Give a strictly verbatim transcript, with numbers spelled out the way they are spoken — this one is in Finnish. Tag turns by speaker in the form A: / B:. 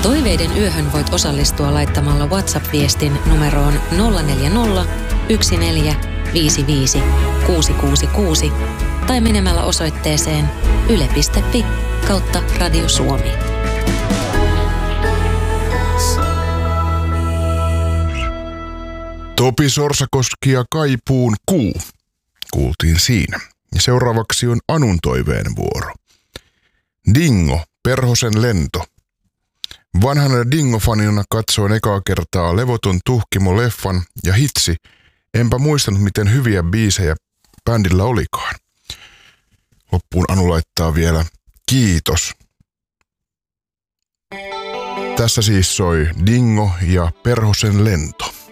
A: Toiveiden yöhön voit osallistua laittamalla WhatsApp-viestin numeroon nolla neljä nolla, yksi neljä, viisi viisi, kuusi kuusi kuusi tai menemällä osoitteeseen yle piste fi kautta Radio Suomi.
B: Topi Sorsakoski ja Kaipuun kuu kuultiin siinä. Ja seuraavaksi on Anun toiveen vuoro. Dingo, Perhosen lento. Vanhana Dingo-fanina katsoin ekaa kertaa Levoton Tuhkimo-leffan ja hitsi, enpä muistanut miten hyviä biisejä bändillä olikaan. Loppuun Anu laittaa vielä kiitos. Tässä siis soi Dingo ja Perhosen lento.